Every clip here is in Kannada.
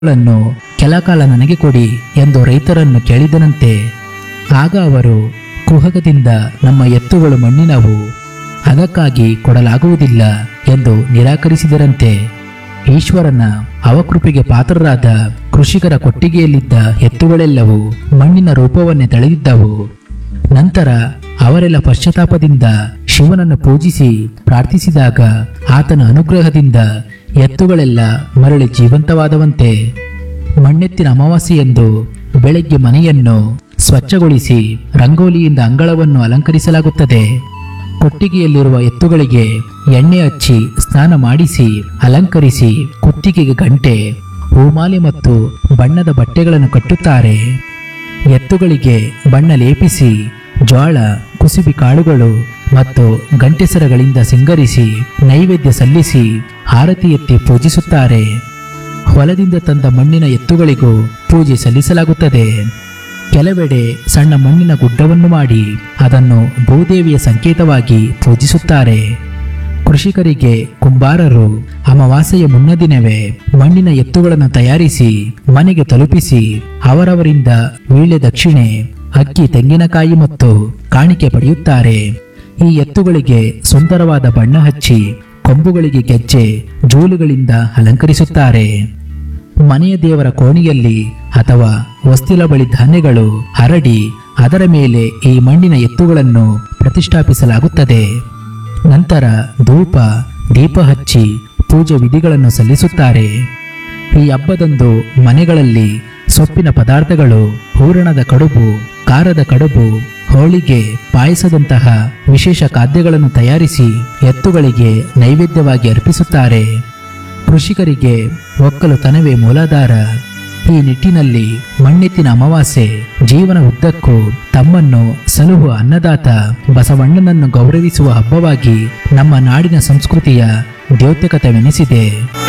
ಗಳನ್ನು ಕೆಲ ಕಾಲ ನನಗೆ ಕೊಡಿ ಎಂದು ರೈತರನ್ನು ಕೇಳಿದನಂತೆ. ಆಗ ಅವರು, ಕುಹಕದಿಂದ ನಮ್ಮ ಎತ್ತುಗಳು ಮಣ್ಣಿನವು, ಅದಕ್ಕಾಗಿ ಕೊಡಲಾಗುವುದಿಲ್ಲ ಎಂದು ನಿರಾಕರಿಸಿದರಂತೆ. ಈಶ್ವರನ ಅವಕೃಪೆಗೆ ಪಾತ್ರರಾದ ಕೃಷಿಕರ ಕೊಟ್ಟಿಗೆಯಲ್ಲಿದ್ದ ಎತ್ತುಗಳೆಲ್ಲವೂ ಮಣ್ಣಿನ ರೂಪವನ್ನೇ ತಳೆದಿದ್ದವು. ನಂತರ ಅವರೆಲ್ಲ ಪಶ್ಚಾತ್ತಾಪದಿಂದ ಶಿವನನ್ನು ಪೂಜಿಸಿ ಪ್ರಾರ್ಥಿಸಿದಾಗ ಆತನ ಅನುಗ್ರಹದಿಂದ ಎತ್ತುಗಳೆಲ್ಲ ಮರಳಿ ಜೀವಂತವಾದವಂತೆ. ಮಣ್ಣೆತ್ತಿನ ಅಮಾವಾಸ್ಯೆಯಂದು ಬೆಳಗ್ಗೆ ಮನೆಯನ್ನು ಸ್ವಚ್ಛಗೊಳಿಸಿ ರಂಗೋಲಿಯಿಂದ ಅಂಗಳವನ್ನು ಅಲಂಕರಿಸಲಾಗುತ್ತದೆ. ಕೊಟ್ಟಿಗೆಯಲ್ಲಿರುವ ಎತ್ತುಗಳಿಗೆ ಎಣ್ಣೆ ಹಚ್ಚಿ ಸ್ನಾನ ಮಾಡಿಸಿ ಅಲಂಕರಿಸಿ ಕುತ್ತಿಗೆಗೆ ಗಂಟೆ, ಹೂಮಾಲೆ ಮತ್ತು ಬಣ್ಣದ ಬಟ್ಟೆಗಳನ್ನು ಕಟ್ಟುತ್ತಾರೆ. ಎತ್ತುಗಳಿಗೆ ಬಣ್ಣ ಲೇಪಿಸಿ ಜೋಳ, ಕುಸುಬಿ ಕಾಳುಗಳು ಮತ್ತು ಗಂಟೆಸರಗಳಿಂದ ಸಿಂಗರಿಸಿ ನೈವೇದ್ಯ ಸಲ್ಲಿಸಿ ಆರತಿ ಎತ್ತಿ ಪೂಜಿಸುತ್ತಾರೆ. ಹೊಲದಿಂದ ತಂದ ಮಣ್ಣಿನ ಎತ್ತುಗಳಿಗೂ ಪೂಜೆ ಸಲ್ಲಿಸಲಾಗುತ್ತದೆ. ಕೆಲವೆಡೆ ಸಣ್ಣ ಮಣ್ಣಿನ ಗುಡ್ಡವನ್ನು ಮಾಡಿ ಅದನ್ನು ಭೂದೇವಿಯ ಸಂಕೇತವಾಗಿ ಪೂಜಿಸುತ್ತಾರೆ. ಕೃಷಿಕರಿಗೆ ಕುಂಬಾರರು ಅಮಾವಾಸ್ಯೆಯ ಮುನ್ನ ದಿನವೇ ಮಣ್ಣಿನ ಎತ್ತುಗಳನ್ನು ತಯಾರಿಸಿ ಮನೆಗೆ ತಲುಪಿಸಿ ಅವರವರಿಂದ ವೀಳ್ಯ ದಕ್ಷಿಣೆ, ಅಕ್ಕಿ, ತೆಂಗಿನಕಾಯಿ ಮತ್ತು ಕಾಣಿಕೆ ಪಡೆಯುತ್ತಾರೆ. ಈ ಎತ್ತುಗಳಿಗೆ ಸುಂದರವಾದ ಬಣ್ಣ ಹಚ್ಚಿ ಕೊಂಬುಗಳಿಗೆ ಗೆಜ್ಜೆ, ಜೋಲುಗಳಿಂದ ಅಲಂಕರಿಸುತ್ತಾರೆ. ಮನೆಯ ದೇವರ ಕೋಣೆಯಲ್ಲಿ ಅಥವಾ ಹೊಸ್ತಿಲ ಬಳಿ ಧಾನ್ಯಗಳು ಹರಡಿ ಅದರ ಮೇಲೆ ಈ ಮಣ್ಣಿನ ಎತ್ತುಗಳನ್ನು ಪ್ರತಿಷ್ಠಾಪಿಸಲಾಗುತ್ತದೆ. ನಂತರ ಧೂಪ, ದೀಪ ಹಚ್ಚಿ ಪೂಜೆ ವಿಧಿಗಳನ್ನು ಸಲ್ಲಿಸುತ್ತಾರೆ. ಈ ಹಬ್ಬದಂದು ಮನೆಗಳಲ್ಲಿ ಸೊಪ್ಪಿನ ಪದಾರ್ಥಗಳು, ಹೂರಣದ ಕಡುಬು, ಖಾರದ ಕಡುಬು, ಹೋಳಿಗೆ, ಪಾಯಸದಂತಹ ವಿಶೇಷ ಖಾದ್ಯಗಳನ್ನು ತಯಾರಿಸಿ ಎತ್ತುಗಳಿಗೆ ನೈವೇದ್ಯವಾಗಿ ಅರ್ಪಿಸುತ್ತಾರೆ. ಕೃಷಿಕರಿಗೆ ಒಕ್ಕಲುತನವೇ ಮೂಲಾಧಾರ. ಈ ನಿಟ್ಟಿನಲ್ಲಿ ಮಣ್ಣೆತ್ತಿನ ಅಮಾವಾಸ್ಯೆ ಜೀವನ ಉದ್ದಕ್ಕೂ ತಮ್ಮನ್ನು ಸಲುಹುವ ಅನ್ನದಾತ ಬಸವಣ್ಣನನ್ನು ಗೌರವಿಸುವ ಹಬ್ಬವಾಗಿ ನಮ್ಮ ನಾಡಿನ ಸಂಸ್ಕೃತಿಯ ದ್ಯೋತಕತೆವೆನಿಸಿದೆ.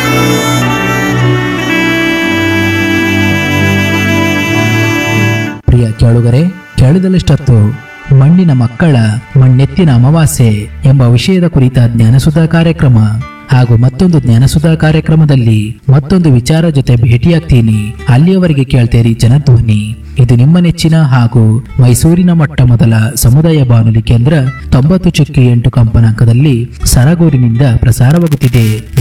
ಪ್ರಿಯ ಕೇಳುಗರೆ, ಕೇಳಿದಲಿಷ್ಟೊತ್ತು ಮಣ್ಣಿನ ಮಕ್ಕಳ ಮಣ್ಣೆತ್ತಿನ ಅಮಾವಾಸ್ಯೆ ಎಂಬ ವಿಷಯದ ಕುರಿತ ಜ್ಞಾನಸುಧಾ ಕಾರ್ಯಕ್ರಮ ಹಾಗೂ ಮತ್ತೊಂದು ಜ್ಞಾನಸುಧಾ ಕಾರ್ಯಕ್ರಮದಲ್ಲಿ ಮತ್ತೊಂದು ವಿಚಾರ ಜೊತೆ ಭೇಟಿಯಾಗ್ತೀನಿ. ಅಲ್ಲಿಯವರೆಗೆ ಕೇಳ್ತೇರಿ ಜನಧ್ವನಿ. ಇದು ನಿಮ್ಮ ನೆಚ್ಚಿನ ಹಾಗೂ ಮೈಸೂರಿನ ಮೊಟ್ಟ ಮೊದಲ ಸಮುದಾಯ ಬಾನುಲಿ ಕೇಂದ್ರ 90.8 ಕಂಪನಾಂಕದಲ್ಲಿ ಸರಗೂರಿನಿಂದ ಪ್ರಸಾರವಾಗುತ್ತಿದೆ.